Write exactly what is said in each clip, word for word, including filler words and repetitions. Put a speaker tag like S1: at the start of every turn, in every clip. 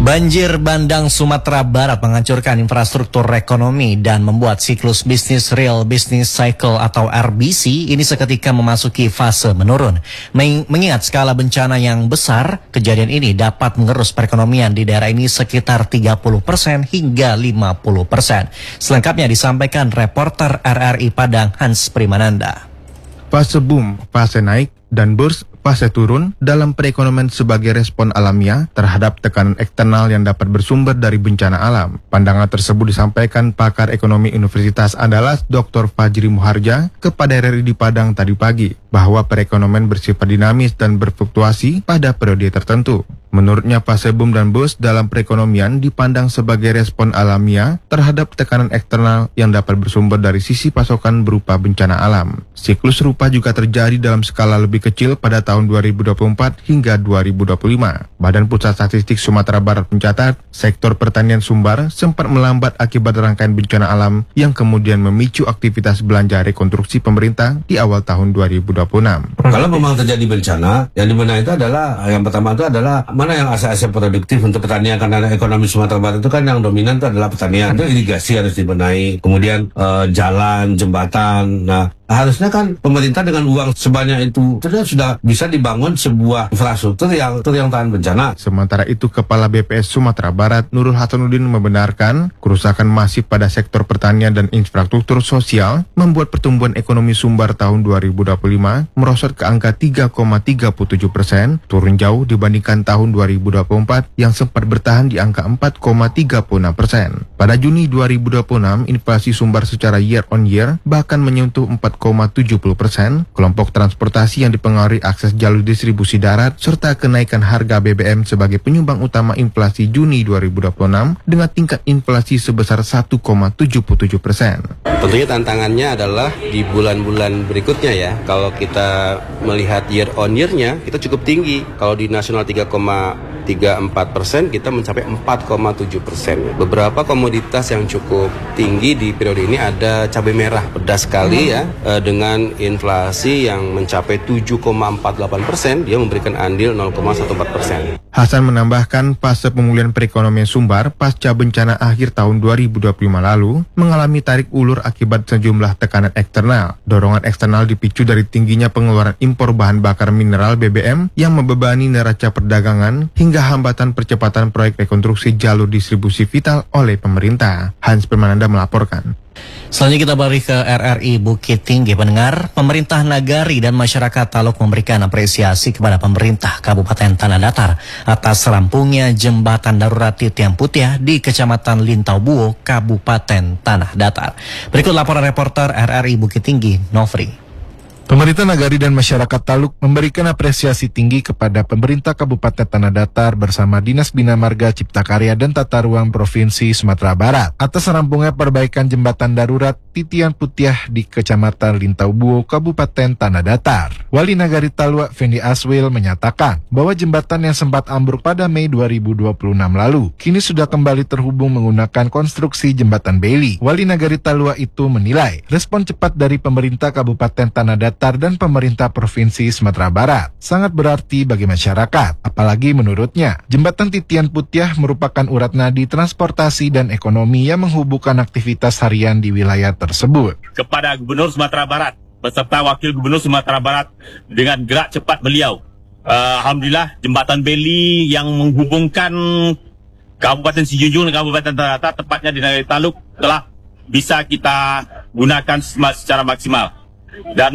S1: Banjir bandang Sumatera Barat menghancurkan infrastruktur ekonomi dan membuat siklus bisnis real business cycle atau R B C ini seketika memasuki fase menurun. Mengingat skala bencana yang besar, kejadian ini dapat mengerus perekonomian di daerah ini sekitar tiga puluh persen hingga lima puluh persen. Selengkapnya disampaikan reporter R R I Padang Hans Primananda.
S2: Fase boom, fase naik, dan burst fase turun dalam perekonomian sebagai respon alamiah terhadap tekanan eksternal yang dapat bersumber dari bencana alam. Pandangan tersebut disampaikan pakar ekonomi Universitas Andalas Doktor Fajri Muharja kepada R R I di Padang tadi pagi, bahwa perekonomian bersifat dinamis dan berfluktuasi pada periode tertentu. Menurutnya, fase boom dan bust dalam perekonomian dipandang sebagai respon alamiah terhadap tekanan eksternal yang dapat bersumber dari sisi pasokan berupa bencana alam. Siklus serupa juga terjadi dalam skala lebih kecil pada tahun dua ribu dua puluh empat hingga dua ribu dua puluh lima. Badan Pusat Statistik Sumatera Barat mencatat, sektor pertanian Sumbar sempat melambat akibat rangkaian bencana alam yang kemudian memicu aktivitas belanja rekonstruksi pemerintah di awal tahun dua ribu dua puluh enam.
S3: Kalau memang terjadi bencana, yang dimana itu adalah, yang pertama itu adalah mana yang aset-aset produktif untuk pertanian, karena ekonomi Sumatera Barat itu kan yang dominan itu adalah pertanian. Itu irigasi harus dibenahi, kemudian uh, jalan, jembatan. Nah, harusnya kan pemerintah dengan uang sebanyak itu sudah sudah bisa dibangun sebuah infrastruktur yang yang tahan bencana.
S2: Sementara itu, Kepala B P S Sumatera Barat Nurul Hasanuddin membenarkan kerusakan masif pada sektor pertanian dan infrastruktur sosial membuat pertumbuhan ekonomi Sumbar tahun dua ribu dua puluh lima merosot ke angka tiga koma tiga tujuh persen, turun jauh dibandingkan tahun dua ribu dua puluh empat yang sempat bertahan di angka empat koma tiga enam persen. Pada Juni dua ribu dua puluh enam, inflasi Sumbar secara year on year bahkan menyentuh empat koma tujuh puluh persen. Kelompok transportasi yang dipengaruhi akses jalur distribusi darat serta kenaikan harga B B M sebagai penyumbang utama inflasi Juni dua ribu dua puluh enam dengan tingkat inflasi sebesar satu koma tujuh tujuh persen.
S4: Tentunya tantangannya adalah di bulan-bulan berikutnya ya. Kalau kita melihat year on year-nya, kita cukup tinggi. Kalau di nasional tiga koma tiga empat persen, kita mencapai empat koma tujuh persen. Beberapa komoditas yang cukup tinggi di periode ini ada cabai merah, pedas sekali ya, dengan inflasi yang mencapai tujuh koma empat delapan persen, dia memberikan andil nol koma satu empat persen.
S2: Hasan menambahkan, fase pemulihan perekonomian Sumbar pasca bencana akhir tahun dua ribu dua puluh lima lalu mengalami tarik ulur akibat sejumlah tekanan eksternal. Dorongan eksternal dipicu dari tingginya pengeluaran impor bahan bakar mineral B B M yang membebani neraca perdagangan hingga hambatan percepatan proyek rekonstruksi jalur distribusi vital oleh pemerintah. Hans Primananda melaporkan.
S1: Selanjutnya kita balik ke R R I Bukit Tinggi. Pendengar, pemerintah Nagari dan masyarakat Taluk memberikan apresiasi kepada pemerintah Kabupaten Tanah Datar atas rampungnya jembatan darurat Titian Putiah di Kecamatan Lintau Buo, Kabupaten Tanah Datar. Berikut laporan reporter R R I Bukit Tinggi, Novri.
S5: Pemerintah Nagari dan masyarakat Taluk memberikan apresiasi tinggi kepada pemerintah Kabupaten Tanah Datar bersama Dinas Bina Marga Cipta Karya dan Tata Ruang Provinsi Sumatera Barat atas rampungnya perbaikan jembatan darurat Titian Putiah di Kecamatan Lintau Buo, Kabupaten Tanah Datar. Wali Nagari Taluk Fendi Aswil menyatakan bahwa jembatan yang sempat ambruk pada Mei dua ribu dua puluh enam lalu kini sudah kembali terhubung menggunakan konstruksi jembatan Bailey. Wali Nagari Taluk itu menilai respon cepat dari pemerintah Kabupaten Tanah Datar dan pemerintah Provinsi Sumatera Barat sangat berarti bagi masyarakat. Apalagi menurutnya, jembatan Titian Putiah merupakan urat nadi transportasi dan ekonomi yang menghubungkan aktivitas harian di wilayah tersebut.
S6: Kepada Gubernur Sumatera Barat beserta Wakil Gubernur Sumatera Barat dengan gerak cepat beliau, uh, Alhamdulillah jembatan Beli yang menghubungkan Kabupaten Sijunjung dan Kabupaten Tanah Datar, tepatnya di Nagari Taluk, telah bisa kita gunakan secara maksimal. Dan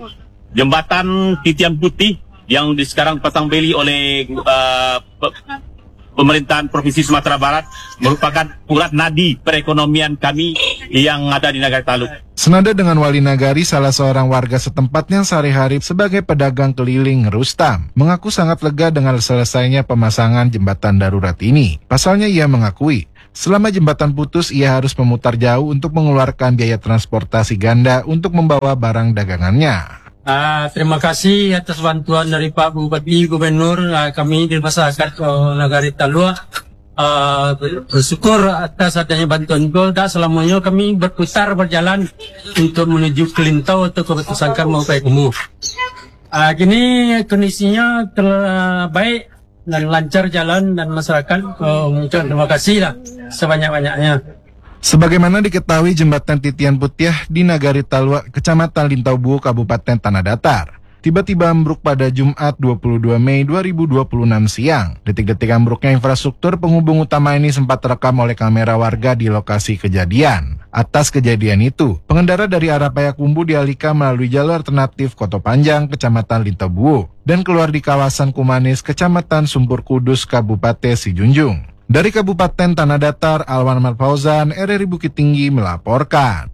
S6: jembatan Titian Putih yang sekarang pasang beli oleh uh, pemerintahan Provinsi Sumatera Barat merupakan urat nadi perekonomian kami yang ada di Nagari Taluk.
S5: Senada dengan Wali Nagari, salah seorang warga setempat yang sehari-hari sebagai pedagang keliling, Rustam, mengaku sangat lega dengan selesainya pemasangan jembatan darurat ini. Pasalnya ia mengakui, selama jembatan putus, ia harus memutar jauh untuk mengeluarkan biaya transportasi ganda untuk membawa barang dagangannya.
S7: Uh, terima kasih atas bantuan dari Pak Bupati, Gubernur, uh, kami di masyarakat uh, Nagari Taluk. Uh, bersyukur atas adanya bantuan itu. Dan selamanya kami berputar berjalan untuk menuju ke Lintau atau ke Tersangkar mau ke Kumuh. Uh, kini kondisinya terbaik dan lancar jalan dan masyarakat uh, mengucapkan terima kasih lah sebanyak-banyaknya.
S5: Sebagaimana diketahui, jembatan Titian Putiah di Nagari Talua, Kecamatan Lintau Buo, Kabupaten Tanah Datar, tiba-tiba ambruk pada Jumat dua puluh dua Mei dua ribu dua puluh enam siang. Detik-detik ambruknya infrastruktur penghubung utama ini sempat terekam oleh kamera warga di lokasi kejadian. Atas kejadian itu, pengendara dari arah Payakumbuh dialihkan melalui jalur alternatif Koto Panjang, Kecamatan Lintau Buo, dan keluar di kawasan Kumanis, Kecamatan Sumpur Kudus, Kabupaten Sijunjung. Dari Kabupaten Tanah Datar, Alwan Ahmad Fauzan, R R I Bukit Tinggi melaporkan.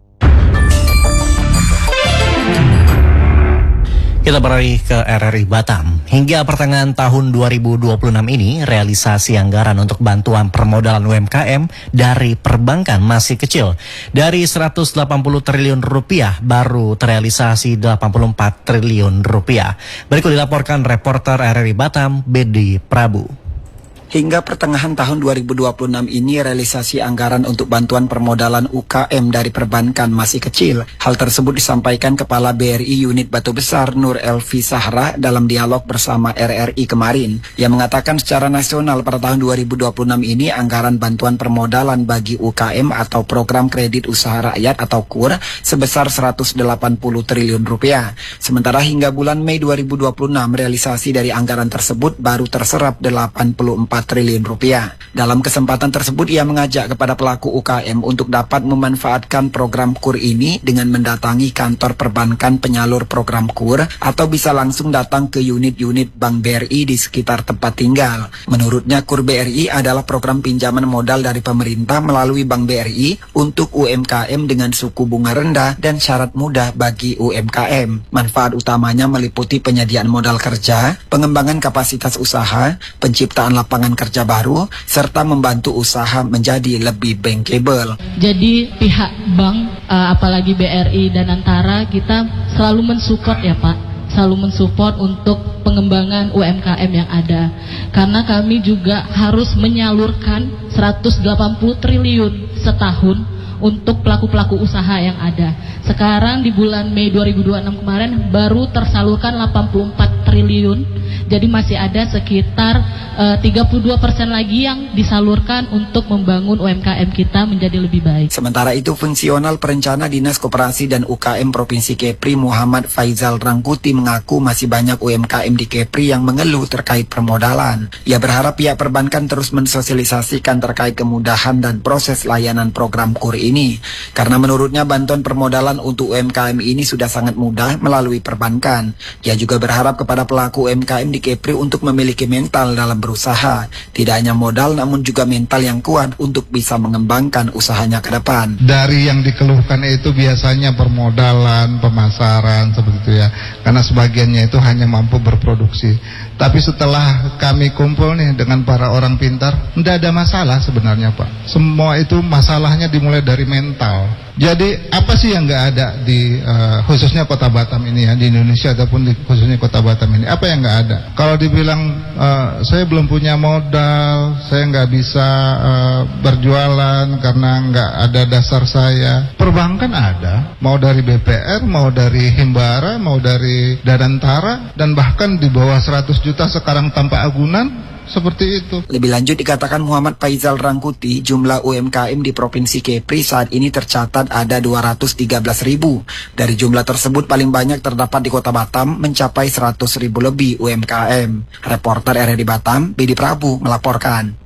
S1: Kita beralih ke R R I Batam. Hingga pertengahan tahun dua ribu dua puluh enam ini, realisasi anggaran untuk bantuan permodalan U M K M dari perbankan masih kecil. Dari seratus delapan puluh triliun rupiah, baru terrealisasi delapan puluh empat triliun rupiah. Berikut dilaporkan reporter R R I Batam, Bedi Prabu.
S8: Hingga pertengahan tahun dua ribu dua puluh enam ini, realisasi anggaran untuk bantuan permodalan U K M dari perbankan masih kecil. Hal tersebut disampaikan Kepala B R I Unit Batu Besar Nur Elvi Sahra dalam dialog bersama R R I kemarin. Ia mengatakan secara nasional pada tahun dua ribu dua puluh enam ini, anggaran bantuan permodalan bagi U K M atau Program Kredit Usaha Rakyat atau K U R sebesar seratus delapan puluh triliun rupiah. Sementara hingga bulan Mei dua ribu dua puluh enam, realisasi dari anggaran tersebut baru terserap delapan puluh empat triliun rupiah. Dalam kesempatan tersebut, ia mengajak kepada pelaku U K M untuk dapat memanfaatkan program K U R ini dengan mendatangi kantor perbankan penyalur program K U R atau bisa langsung datang ke unit-unit Bank B R I di sekitar tempat tinggal. Menurutnya, K U R B R I adalah program pinjaman modal dari pemerintah melalui Bank B R I untuk U M K M dengan suku bunga rendah dan syarat mudah bagi U M K M. Manfaat utamanya meliputi penyediaan modal kerja, pengembangan kapasitas usaha, penciptaan lapangan kerja baru, serta membantu usaha menjadi lebih bankable.
S9: Jadi pihak bank, uh, apalagi B R I dan Antara, kita selalu mensupport ya Pak, selalu mensupport untuk pengembangan U M K M yang ada. Karena kami juga harus menyalurkan seratus delapan puluh triliun setahun untuk pelaku-pelaku usaha yang ada. Sekarang di bulan Mei dua ribu dua puluh enam kemarin baru tersalurkan delapan puluh empat triliun. Jadi masih ada sekitar uh, tiga puluh dua persen lagi yang disalurkan untuk membangun U M K M kita menjadi lebih baik.
S8: Sementara itu, fungsional perencana Dinas Koperasi dan U K M Provinsi Kepri Muhammad Faizal Rangkuti mengaku masih banyak U M K M di Kepri yang mengeluh terkait permodalan. Ia berharap pihak perbankan terus mensosialisasikan terkait kemudahan dan proses layanan program K U R ini. Karena menurutnya bantuan permodalan untuk U M K M ini sudah sangat mudah melalui perbankan. Ia juga berharap kepada pelaku U M K M di Kepri untuk memiliki mental dalam berusaha. Tidak hanya modal namun juga mental yang kuat untuk bisa mengembangkan usahanya ke depan.
S10: Dari yang dikeluhkan itu biasanya permodalan, pemasaran seperti itu ya. Karena sebagiannya itu hanya mampu berproduksi. Tapi setelah kami kumpul nih dengan para orang pintar, tidak ada masalah sebenarnya Pak. Semua itu masalahnya dimulai dari mental. Jadi apa sih yang nggak ada di uh, khususnya Kota Batam ini ya, di Indonesia ataupun di, khususnya Kota Batam ini? Apa yang nggak ada? Kalau dibilang uh, saya belum punya modal, saya nggak bisa uh, berjualan karena nggak ada dasar saya. Perbankan ada, mau dari B P R, mau dari Himbara, mau dari Danantara, dan bahkan di bawah seratus juta sekarang tanpa agunan. Seperti itu.
S8: Lebih lanjut dikatakan Muhammad Faizal Rangkuti, jumlah U M K M di Provinsi Kepri saat ini tercatat ada dua ratus tiga belas ribu. Dari jumlah tersebut paling banyak terdapat di Kota Batam mencapai seratus ribu lebih U M K M. Reporter R R I Batam, Bedi Prabu melaporkan.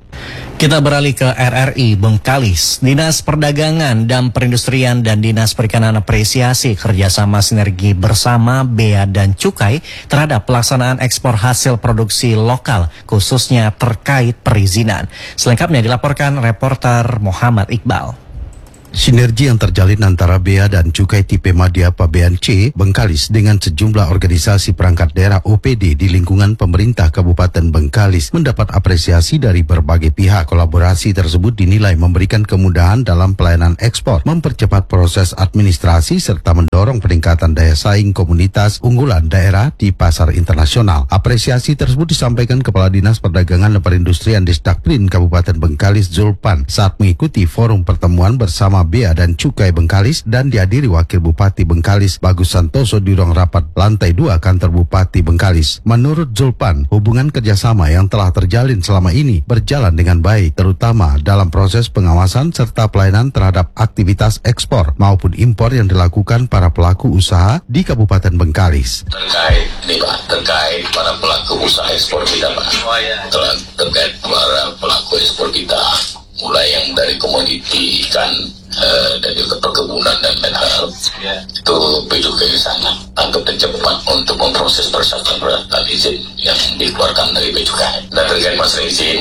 S1: Kita beralih ke R R I Bengkalis. Dinas Perdagangan dan Perindustrian dan Dinas Perikanan apresiasi kerjasama sinergi bersama Bea dan Cukai terhadap pelaksanaan ekspor hasil produksi lokal, khususnya terkait perizinan. Selengkapnya dilaporkan reporter Muhammad Iqbal.
S11: Sinergi yang terjalin antara Bea dan Cukai Tipe Madya Pabean C Bengkalis dengan sejumlah organisasi perangkat daerah O P D di lingkungan pemerintah Kabupaten Bengkalis mendapat apresiasi dari berbagai pihak. Kolaborasi tersebut dinilai memberikan kemudahan dalam pelayanan ekspor, mempercepat proses administrasi serta mendorong peningkatan daya saing komunitas unggulan daerah di pasar internasional. Apresiasi tersebut disampaikan Kepala Dinas Perdagangan dan Perindustrian Disdakprin Kabupaten Bengkalis Zulpan saat mengikuti forum pertemuan bersama bersama Bea dan Cukai Bengkalis dan dihadiri Wakil Bupati Bengkalis Bagus Santoso di ruang rapat lantai dua kantor Bupati Bengkalis. Menurut Zulpan, hubungan kerjasama yang telah terjalin selama ini berjalan dengan baik, terutama dalam proses pengawasan serta pelayanan terhadap aktivitas ekspor maupun impor yang dilakukan para pelaku usaha di Kabupaten Bengkalis.
S12: Terkait nih Pak, terkait para pelaku usaha ekspor kita Pak, oh, ya. terkait para pelaku ekspor kita, mulai yang dari komoditi ikan uh, dan juga perkebunan dan lain hal, yeah. itu Bea Cukai di sana tanggap dan cepat untuk memproses persyaratan persyaratan izin yang dikeluarkan dari Bea Cukai. Dan terkait masalah izin,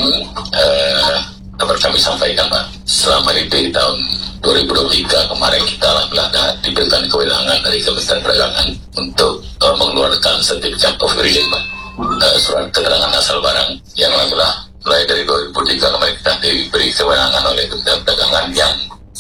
S12: uh, dapat kami sampaikan Pak, selama itu di tahun dua ribu dua puluh tiga kemarin kita telah diberikan kewenangan dari Kementerian Perdagangan untuk uh, mengeluarkan sertifikat of origin Pak, uh, surat keterangan asal barang yang telah mulai dari dua ribu tiga kemarin kita diberi kewenangan oleh Kementerian Perdagangan yang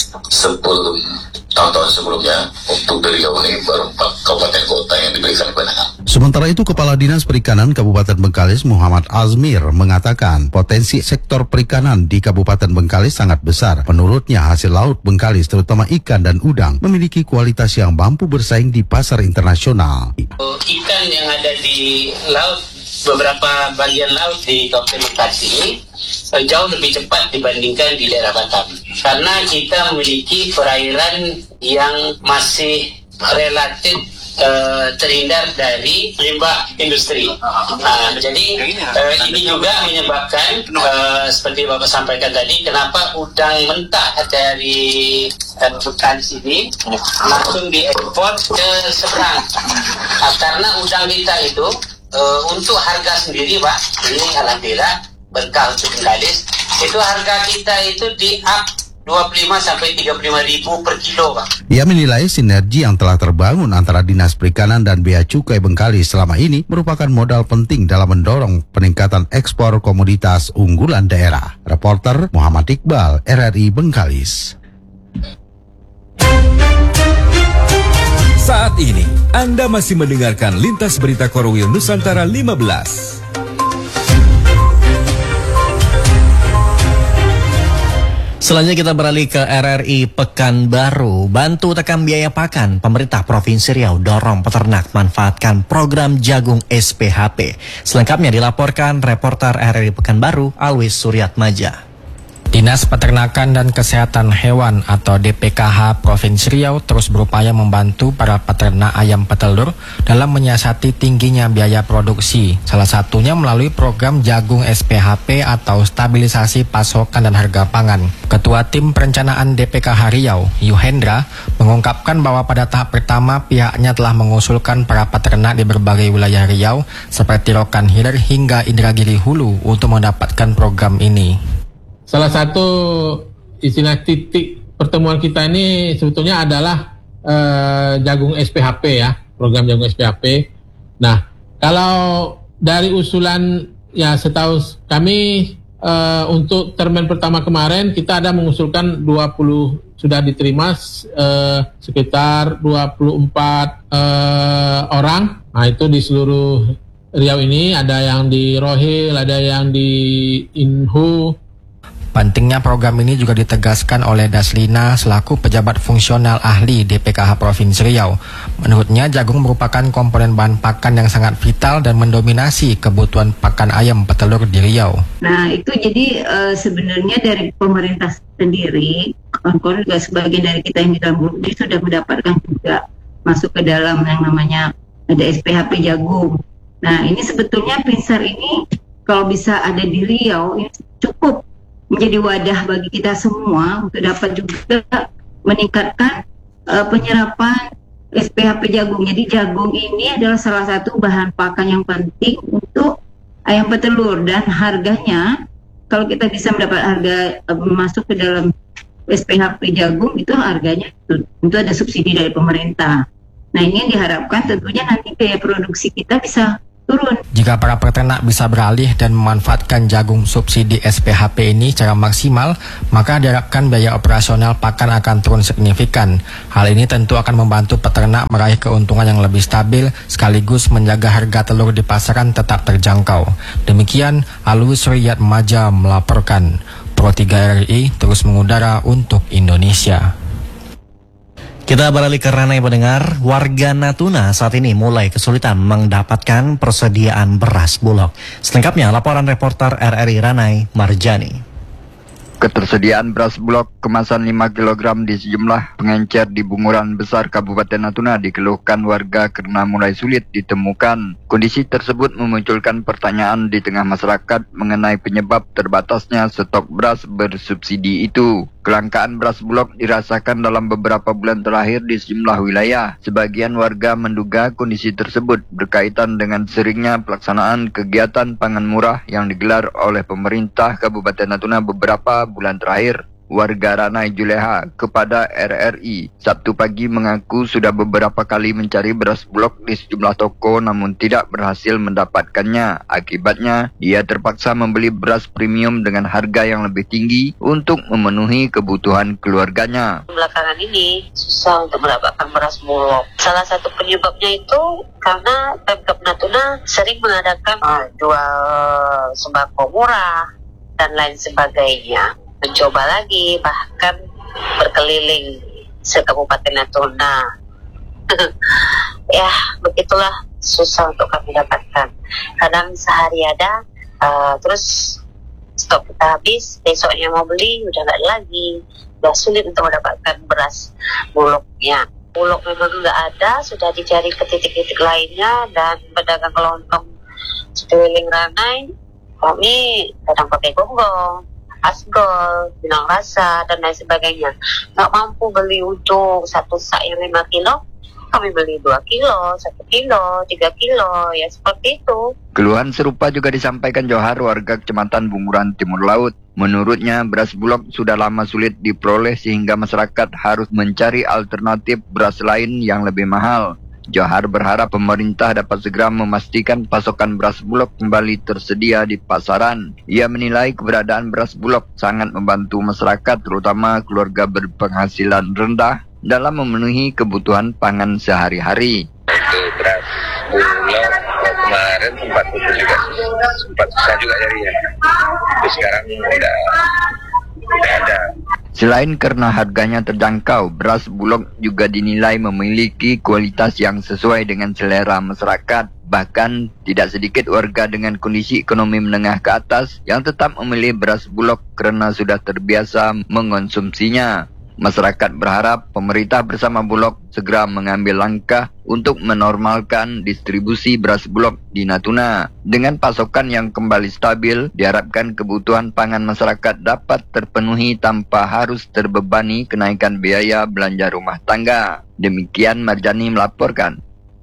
S12: sebelum tahun-tahun sebelumnya untuk dari Riau ini baru kabupaten kota yang diberikan kewenangan.
S11: Sementara itu, Kepala Dinas Perikanan Kabupaten Bengkalis Muhammad Azmir mengatakan potensi sektor perikanan di Kabupaten Bengkalis sangat besar. Menurutnya, hasil laut Bengkalis terutama ikan dan udang memiliki kualitas yang mampu bersaing di pasar internasional.
S13: Ikan yang ada di laut, beberapa bagian laut di Kabupaten Bengkalis ini jauh lebih cepat dibandingkan di daerah Batam, karena kita memiliki perairan yang masih relatif uh, terhindar dari limbah industri. Nah, jadi uh, ini juga menyebabkan uh, seperti Bapak sampaikan tadi, kenapa udang mentah dari uh, Bengkalis ini langsung diekspor ke seberang. Nah, karena udang kita itu uh, untuk harga sendiri Pak, ini alhamdulillah berkah untuk Bengkalis, itu harga kita itu di up dua puluh lima sampai tiga puluh lima ribu per kilo Pak.
S11: Ia menilai sinergi yang telah terbangun antara Dinas Perikanan dan Bea Cukai Bengkalis selama ini merupakan modal penting dalam mendorong peningkatan ekspor komoditas unggulan daerah. Reporter Muhammad Iqbal, R R I Bengkalis.
S14: Saat ini Anda masih mendengarkan Lintas Berita Korwil Nusantara lima belas.
S1: Selanjutnya kita beralih ke R R I Pekanbaru. Bantu tekan biaya pakan, pemerintah Provinsi Riau dorong peternak manfaatkan program jagung S P H P. Selengkapnya dilaporkan reporter R R I Pekanbaru, Alwis Suryatmaja.
S15: Dinas Peternakan dan Kesehatan Hewan atau D P K H Provinsi Riau terus berupaya membantu para peternak ayam petelur dalam menyiasati tingginya biaya produksi. Salah satunya melalui program jagung S P H P atau stabilisasi pasokan dan harga pangan. Ketua Tim Perencanaan D P K H Riau, Yuhendra, mengungkapkan bahwa pada tahap pertama pihaknya telah mengusulkan para peternak di berbagai wilayah Riau seperti Rokan Hilir hingga Indragiri Hulu untuk mendapatkan program ini.
S16: Salah satu istilah titik pertemuan kita ini sebetulnya adalah eh, jagung S P H P ya, program jagung S P H P. Nah, kalau dari usulan ya setahu kami eh, untuk termen pertama kemarin kita ada mengusulkan dua puluh, sudah diterima eh, sekitar dua puluh empat eh, orang. Nah, itu di seluruh Riau ini, ada yang di Rohil, ada yang di Inhu.
S15: Pentingnya program ini juga ditegaskan oleh Daslina selaku pejabat fungsional ahli D P K H Provinsi Riau. Menurutnya jagung merupakan komponen bahan pakan yang sangat vital dan mendominasi kebutuhan pakan ayam petelur di Riau.
S17: Nah itu jadi uh, sebenarnya dari pemerintah sendiri, kawan-kawan juga sebagian dari kita yang di dalam grup ini sudah mendapatkan juga masuk ke dalam yang namanya ada S P H P jagung. Nah ini sebetulnya Pinsar ini kalau bisa ada di Riau ini cukup menjadi wadah bagi kita semua untuk dapat juga meningkatkan uh, penyerapan S P H P jagung. Jadi jagung ini adalah salah satu bahan pakan yang penting untuk ayam petelur, dan harganya kalau kita bisa mendapat harga uh, masuk ke dalam S P H P jagung itu harganya tentu ada subsidi dari pemerintah. Nah ini yang diharapkan tentunya nanti biaya produksi kita bisa turun.
S15: Jika para peternak bisa beralih dan memanfaatkan jagung subsidi S P H P ini secara maksimal, maka diharapkan biaya operasional pakan akan turun signifikan. Hal ini tentu akan membantu peternak meraih keuntungan yang lebih stabil sekaligus menjaga harga telur di pasaran tetap terjangkau. Demikian Alwis Suryatmaja melaporkan. Pro tiga R R I terus mengudara untuk Indonesia.
S1: Kita beralih ke ranah pendengar, warga Natuna saat ini mulai kesulitan mendapatkan persediaan beras Bulog. Selengkapnya laporan reporter R R I Ranai Marjani.
S18: Ketersediaan beras Bulog kemasan lima kilogram di sejumlah pengencer di Bunguran Besar Kabupaten Natuna dikeluhkan warga karena mulai sulit ditemukan. Kondisi tersebut memunculkan pertanyaan di tengah masyarakat mengenai penyebab terbatasnya stok beras bersubsidi itu. Kelangkaan beras Bulog dirasakan dalam beberapa bulan terakhir di sejumlah wilayah. Sebagian warga menduga kondisi tersebut berkaitan dengan seringnya pelaksanaan kegiatan pangan murah yang digelar oleh pemerintah Kabupaten Natuna beberapa bulan terakhir. Warga Ranai Juleha kepada R R I Sabtu pagi mengaku sudah beberapa kali mencari beras Bulog di sejumlah toko namun tidak berhasil mendapatkannya. Akibatnya, dia terpaksa membeli beras premium dengan harga yang lebih tinggi untuk memenuhi kebutuhan keluarganya.
S19: Belakangan ini susah untuk mendapatkan beras Bulog. Salah satu penyebabnya itu karena Pemkab Natuna sering mengadakan uh, jual sembako murah dan lain sebagainya. Mencoba lagi, bahkan berkeliling se-Kabupaten Natuna. Ya, begitulah susah untuk kami dapatkan. Kadang sehari ada, uh, terus stok kita habis, besoknya mau beli, udah nggak ada lagi. Udah sulit untuk mendapatkan beras Bulognya. Bulog memang nggak ada, sudah dicari ke titik-titik lainnya, dan pedagang kelontong sekeliling Ranai, kami kadang pakai gonggong, asgol, benang rasa, dan lain sebagainya. Nggak mampu beli untuk satu sak yang lima kilo, kami beli dua kilo, satu kilo, tiga kilo, ya seperti itu.
S18: Keluhan serupa juga disampaikan Johar, warga Kecamatan Bunguran Timur Laut. Menurutnya, beras Bulog sudah lama sulit diperoleh sehingga masyarakat harus mencari alternatif beras lain yang lebih mahal. Johar berharap pemerintah dapat segera memastikan pasokan beras Bulog kembali tersedia di pasaran. Ia menilai keberadaan beras Bulog sangat membantu masyarakat, terutama keluarga berpenghasilan rendah, dalam memenuhi kebutuhan pangan sehari-hari.
S20: Untuk beras Bulog kemarin sempat putus juga, sempat susah juga carinya. Terus sekarang tidak, tidak ada.
S18: Selain karena harganya terjangkau, beras Bulog juga dinilai memiliki kualitas yang sesuai dengan selera masyarakat. Bahkan tidak sedikit warga dengan kondisi ekonomi menengah ke atas yang tetap memilih beras Bulog karena sudah terbiasa mengonsumsinya. Masyarakat berharap pemerintah bersama Bulog segera mengambil langkah untuk menormalkan distribusi beras Bulog di Natuna. Dengan pasokan yang kembali stabil, diharapkan kebutuhan pangan masyarakat dapat terpenuhi tanpa harus terbebani kenaikan biaya belanja rumah tangga. Demikian Marjani melaporkan.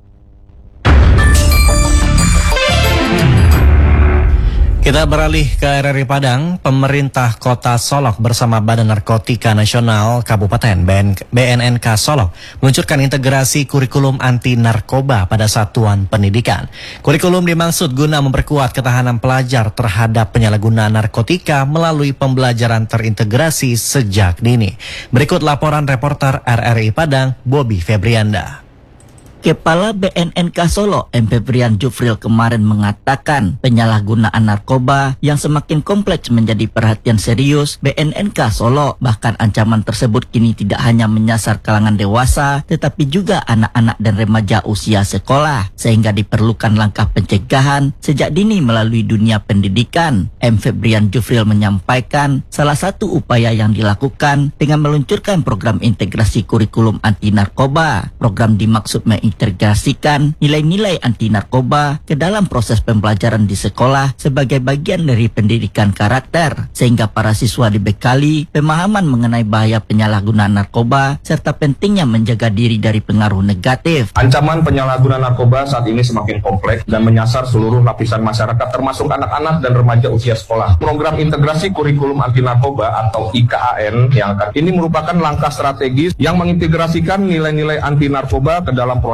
S1: Kita beralih ke R R I Padang. Pemerintah Kota Solok bersama Badan Narkotika Nasional Kabupaten B N N K Solok meluncurkan integrasi kurikulum anti narkoba pada satuan pendidikan. Kurikulum dimaksud guna memperkuat ketahanan pelajar terhadap penyalahgunaan narkotika melalui pembelajaran terintegrasi sejak dini. Berikut laporan reporter R R I Padang, Bobby Febrianda.
S21: Kepala B N N K Solo, M Febrian Jufril kemarin mengatakan penyalahgunaan narkoba yang semakin kompleks menjadi perhatian serius B N N K Solo. Bahkan ancaman tersebut kini tidak hanya menyasar kalangan dewasa, tetapi juga anak-anak dan remaja usia sekolah. Sehingga diperlukan langkah pencegahan sejak dini melalui dunia pendidikan. M Febrian Jufril menyampaikan salah satu upaya yang dilakukan dengan meluncurkan program integrasi kurikulum anti narkoba. Program dimaksud mengintegrasikan integrasikan nilai-nilai anti narkoba ke dalam proses pembelajaran di sekolah sebagai bagian dari pendidikan karakter, sehingga para siswa dibekali pemahaman mengenai bahaya penyalahgunaan narkoba serta pentingnya menjaga diri dari pengaruh negatif.
S22: Ancaman penyalahgunaan narkoba saat ini semakin kompleks dan menyasar seluruh lapisan masyarakat termasuk anak-anak dan remaja usia sekolah. Program integrasi kurikulum anti narkoba atau I K A N yang akan ini merupakan langkah strategis yang mengintegrasikan nilai-nilai anti narkoba ke dalam proses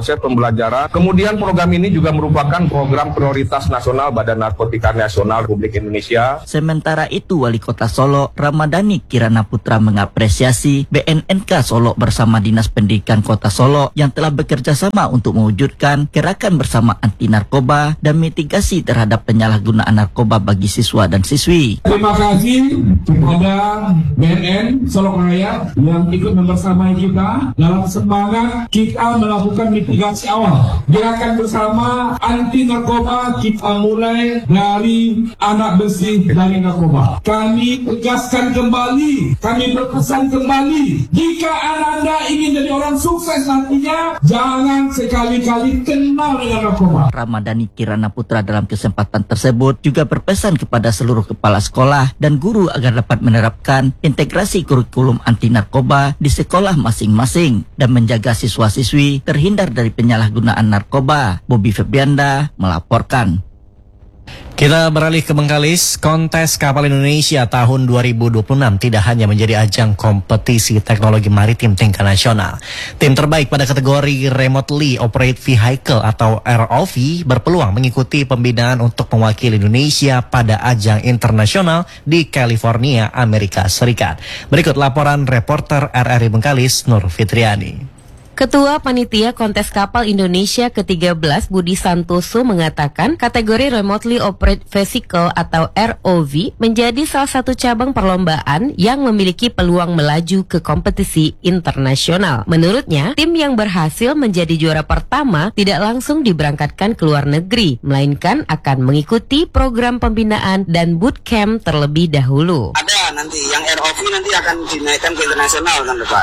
S22: proses pembelajaran. Kemudian program ini juga merupakan program prioritas nasional Badan Narkotika Nasional Republik Indonesia.
S21: Sementara itu, Wali Kota Solo, Ramadhani Kirana Putra mengapresiasi B N N K Solo bersama Dinas Pendidikan Kota Solo yang telah bekerja sama untuk mewujudkan gerakan bersama anti narkoba dan mitigasi terhadap penyalahgunaan narkoba bagi siswa dan siswi.
S3: Terima kasih kepada B N N Solo Raya yang ikut membersamai kita dalam semangat kita melakukan mitigasi awal. Gerakan bersama anti narkoba kita mulai dari anak bersih dari narkoba. Kami tegaskan kembali, kami berpesan kembali, jika Anda ingin jadi orang sukses nantinya, jangan sekali-kali kenal dengan narkoba.
S21: Ramadhani Kirana Putra dalam kesempatan tersebut juga berpesan kepada seluruh kepala sekolah dan guru agar dapat menerapkan integrasi kurikulum anti narkoba di sekolah masing-masing dan menjaga siswa-siswi terhindar dari penyalahgunaan narkoba. Bobby Febrianda melaporkan.
S1: Kita beralih ke Bengkalis. Kontes Kapal Indonesia tahun dua ribu dua puluh enam tidak hanya menjadi ajang kompetisi teknologi maritim tingkat nasional. Tim terbaik pada kategori Remotely Operate Vehicle atau R O V berpeluang mengikuti pembinaan untuk mewakili Indonesia pada ajang internasional di California, Amerika Serikat. Berikut laporan reporter R R I Bengkalis, Nur Fitriani.
S4: Ketua Panitia Kontes Kapal Indonesia ke tiga belas Budi Santoso mengatakan kategori Remotely Operate Vehicle atau R O V menjadi salah satu cabang perlombaan yang memiliki peluang melaju ke kompetisi internasional. Menurutnya, tim yang berhasil menjadi juara pertama tidak langsung diberangkatkan ke luar negeri, melainkan akan mengikuti program pembinaan dan bootcamp terlebih dahulu.
S23: Ada nanti yang R O V nanti akan dinaikkan ke internasional kan depan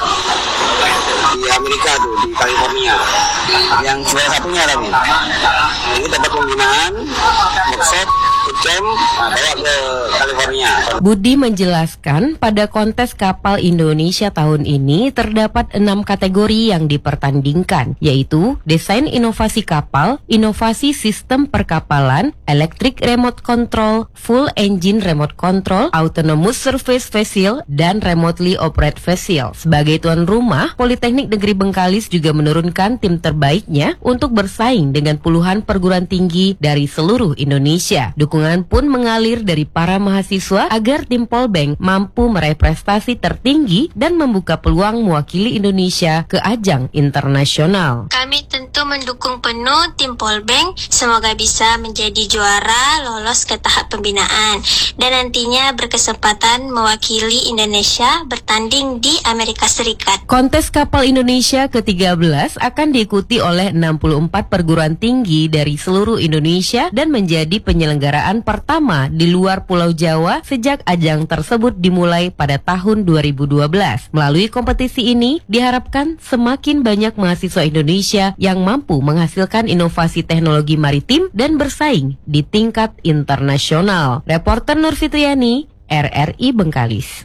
S23: di Amerika tuh, di California. Yang salah satunya tapi ini dapat pembinaan, workshop, bootcamp, nah, bawa ke California.
S4: Budi menjelaskan pada kontes kapal Indonesia tahun ini terdapat enam kategori yang dipertandingkan, yaitu desain inovasi kapal, inovasi sistem perkapalan, electric remote control, full engine remote control, autonomous surface vessel, dan remotely operate vessel. Sebagai tuan rumah, Politeknik Negeri Bengkalis juga menurunkan tim terbaiknya untuk bersaing dengan puluhan perguruan tinggi dari seluruh Indonesia. Dukungan pun mengalir dari para mahasiswa agar tim Polbank mampu meraih prestasi tertinggi dan membuka peluang mewakili Indonesia ke ajang internasional.
S24: Kami tentu mendukung penuh tim Polbank, semoga bisa menjadi juara, lolos ke tahap pembinaan, dan nantinya berkesempatan mewakili Indonesia bertanding di Amerika Serikat.
S4: Kontes Kapal Indonesia ke tiga belas akan diikuti oleh enam puluh empat perguruan tinggi dari seluruh Indonesia dan menjadi penyelenggaraan pertama di luar Pulau Jawa sejak ajang tersebut dimulai pada tahun dua ribu dua belas. Melalui kompetisi ini diharapkan semakin banyak mahasiswa Indonesia yang mampu menghasilkan inovasi teknologi maritim dan bersaing di tingkat internasional. Reporter Nur Fitriani, R R I Bengkalis.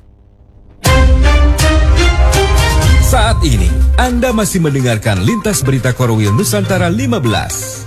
S14: Saat ini, Anda masih mendengarkan Lintas Berita Korwil Nusantara lima belas.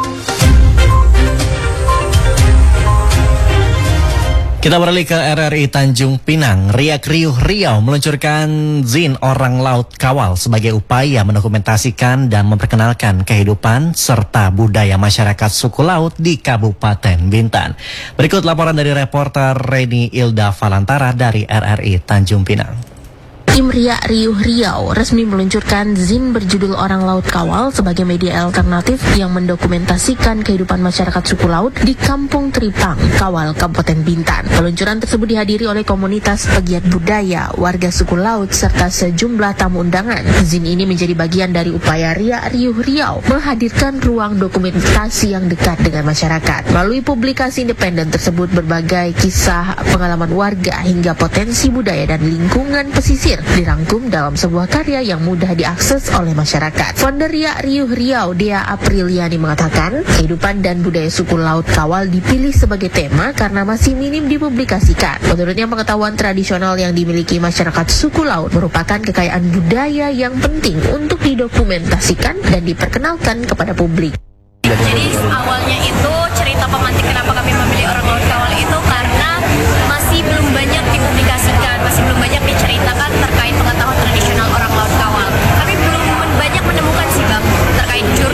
S1: Kita beralih ke R R I Tanjung Pinang. Riak Riuh Riau meluncurkan Zin Orang Laut Kawal sebagai upaya mendokumentasikan dan memperkenalkan kehidupan serta budaya masyarakat suku laut di Kabupaten Bintan. Berikut laporan dari reporter Reni Ilda Valantara dari R R I Tanjung Pinang.
S25: Tim Riak Riuh Riau resmi meluncurkan Zin berjudul Orang Laut Kawal sebagai media alternatif yang mendokumentasikan kehidupan masyarakat suku laut di Kampung Tripang, Kawal, Kabupaten Bintan. Peluncuran tersebut dihadiri oleh komunitas pegiat budaya, warga suku laut, serta sejumlah tamu undangan. Zin ini menjadi bagian dari upaya Riak Riuh Riau menghadirkan ruang dokumentasi yang dekat dengan masyarakat. Melalui publikasi independen tersebut, berbagai kisah pengalaman warga hingga potensi budaya dan lingkungan pesisir dirangkum dalam sebuah karya yang mudah diakses oleh masyarakat. Founder Riak Riuh Riau, Dea Apriliani, mengatakan kehidupan dan budaya suku laut Kawal dipilih sebagai tema karena masih minim dipublikasikan. Menurutnya, pengetahuan tradisional yang dimiliki masyarakat suku laut merupakan kekayaan budaya yang penting untuk didokumentasikan dan diperkenalkan kepada publik.
S26: Jadi awalnya itu cerita pemantik kenapa kami memilih Orang Laut Kawal itu karena masih belum banyak dipublikasikan, masih belum banyak diceritakan terkait pengetahuan tradisional Orang Laut Kawal. Kami belum banyak menemukan sih Bang terkait juru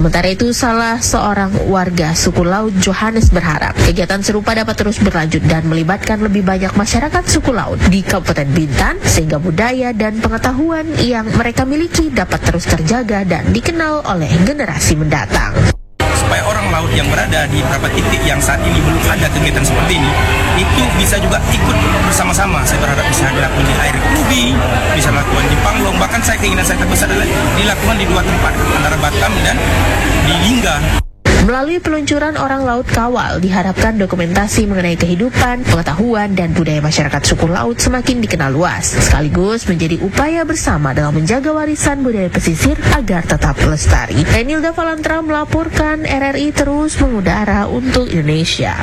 S25: Sementara itu, salah seorang warga suku laut Johannes berharap kegiatan serupa dapat terus berlanjut dan melibatkan lebih banyak masyarakat suku laut di Kabupaten Bintan sehingga budaya dan pengetahuan yang mereka miliki dapat terus terjaga dan dikenal oleh generasi mendatang.
S2: Supaya orang laut yang berada di beberapa titik yang saat ini belum ada kegiatan seperti ini, itu bisa juga ikut bersama-sama. Saya berharap bisa dilakukan di air Klubi, bisa dilakukan di Panglong, bahkan saya keinginan saya terbesar adalah dilakukan di dua tempat, antara Batam dan di Lingga.
S25: Melalui peluncuran Orang Laut Kawal, diharapkan dokumentasi mengenai kehidupan, pengetahuan, dan budaya masyarakat suku laut semakin dikenal luas, sekaligus menjadi upaya bersama dalam menjaga warisan budaya pesisir agar tetap lestari. Renilda Valantra melaporkan, R R I terus mengudara untuk Indonesia.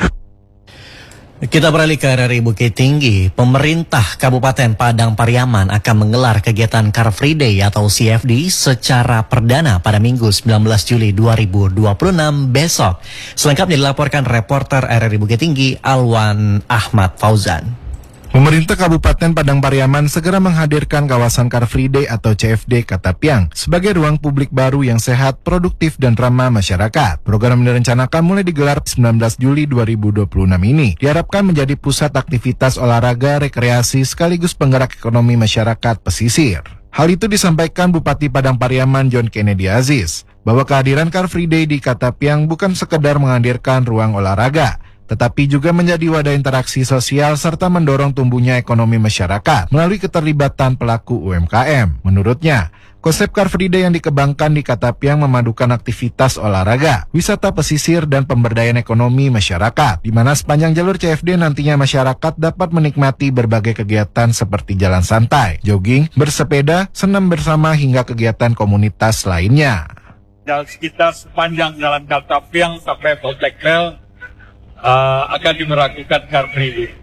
S1: Kita beralih ke R R I Bukit Tinggi. Pemerintah Kabupaten Padang Pariaman akan menggelar kegiatan Car Free Day atau C F D secara perdana pada Minggu sembilan belas Juli dua ribu dua puluh enam besok. Selengkapnya dilaporkan reporter R R I Bukit Tinggi Alwan Ahmad Fauzan.
S5: Pemerintah Kabupaten Padang Pariaman segera menghadirkan kawasan Car Free Day atau C F D Katapiang sebagai ruang publik baru yang sehat, produktif, dan ramah masyarakat. Program yang direncanakan mulai digelar sembilan belas Juli dua ribu dua puluh enam ini diharapkan menjadi pusat aktivitas olahraga, rekreasi, sekaligus penggerak ekonomi masyarakat pesisir. Hal itu disampaikan Bupati Padang Pariaman John Kennedy Aziz, bahwa kehadiran Car Free Day di Katapiang bukan sekedar menghadirkan ruang olahraga, tetapi juga menjadi wadah interaksi sosial serta mendorong tumbuhnya ekonomi masyarakat melalui keterlibatan pelaku U M K M. Menurutnya, konsep Car Free Day yang dikembangkan di Katapiang memadukan aktivitas olahraga, wisata pesisir, dan pemberdayaan ekonomi masyarakat, di mana sepanjang jalur C F D nantinya masyarakat dapat menikmati berbagai kegiatan seperti jalan santai, jogging, bersepeda, senam bersama, hingga kegiatan komunitas lainnya.
S6: Dan sekitar sepanjang jalan Katapiang sampai Poltekpel Uh, akan diberlakukan Car Free Day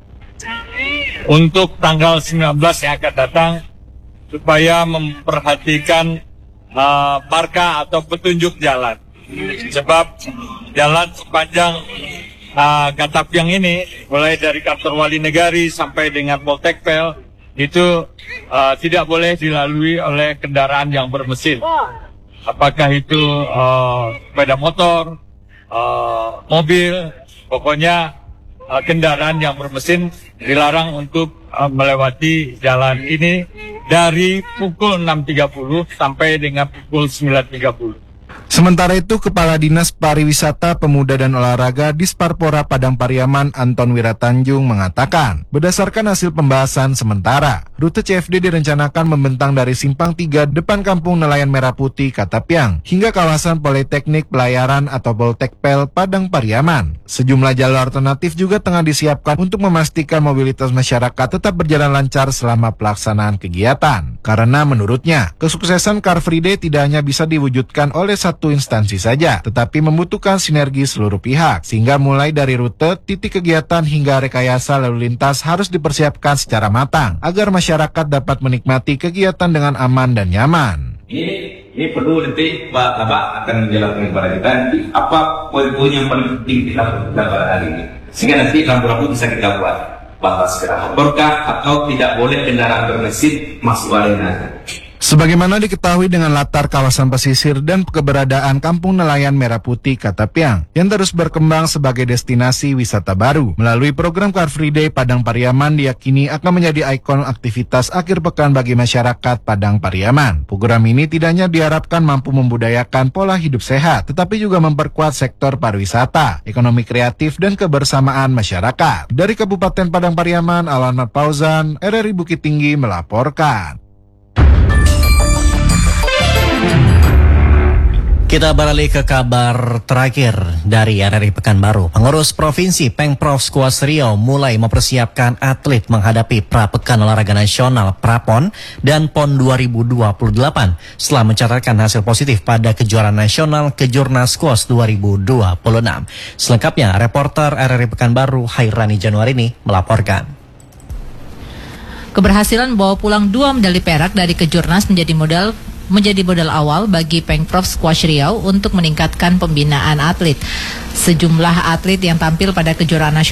S6: untuk tanggal sembilan belas yang akan datang, supaya memperhatikan uh, marka atau petunjuk jalan. Sebab jalan sepanjang uh, Katapiang ini, mulai dari kantor Wali Negari sampai dengan Poltekpel, itu uh, tidak boleh dilalui oleh kendaraan yang bermesin. Apakah itu uh, sepeda motor, uh, mobil, pokoknya uh, kendaraan yang bermesin dilarang untuk uh, melewati jalan ini dari pukul enam tiga puluh sampai dengan pukul sembilan tiga puluh.
S5: Sementara itu, Kepala Dinas Pariwisata, Pemuda dan Olahraga Disparpora Padang Pariaman Anton Wiratanjung mengatakan, berdasarkan hasil pembahasan sementara, rute C F D direncanakan membentang dari Simpang tiga depan Kampung Nelayan Merah Putih Katapiang hingga kawasan Politeknik Pelayaran atau Poltekpel Padang Pariaman. Sejumlah jalur alternatif juga tengah disiapkan untuk memastikan mobilitas masyarakat tetap berjalan lancar selama pelaksanaan kegiatan. Karena menurutnya, kesuksesan Car Free Day tidak hanya bisa diwujudkan oleh satu instansi saja, tetapi membutuhkan sinergi seluruh pihak, sehingga mulai dari rute, titik kegiatan, hingga rekayasa lalu lintas harus dipersiapkan secara matang, agar masyarakat dapat menikmati kegiatan dengan aman dan nyaman.
S7: Ini, ini perlu nanti Pak Bapak akan menjelaskan kepada kita apa poin-poin yang paling penting kita lakukan pada hari ini, sehingga nanti rambu-rambu bisa kita buat batas kerah motorkah atau tidak boleh kendaraan bermesin masuk arena.
S5: Sebagaimana diketahui dengan latar kawasan pesisir dan keberadaan Kampung Nelayan Merah Putih Katapiang yang terus berkembang sebagai destinasi wisata baru, melalui program Car Free Day Padang Pariaman diyakini akan menjadi ikon aktivitas akhir pekan bagi masyarakat Padang Pariaman. Program ini tidak hanya diharapkan mampu membudayakan pola hidup sehat, tetapi juga memperkuat sektor pariwisata, ekonomi kreatif, dan kebersamaan masyarakat. Dari Kabupaten Padang Pariaman, Alwan Fauzan, R R I Bukit Tinggi melaporkan.
S1: Kita beralih ke kabar terakhir dari R R I Pekanbaru. Pengurus Provinsi Pengprov Skuas Riau mulai mempersiapkan atlet menghadapi Pra Pekan Olahraga Nasional Prapon dan Pon dua ribu dua puluh delapan setelah mencatatkan hasil positif pada kejuaraan nasional Kejurnas Skuas dua ribu dua puluh enam. Selengkapnya, reporter R R I Pekanbaru Hairani Januarini melaporkan.
S9: Keberhasilan membawa pulang dua medali perak dari Kejurnas menjadi modal menjadi modal awal bagi Pengprov Squash Riau untuk meningkatkan pembinaan atlet. Sejumlah atlet yang tampil pada kejuaraan nasional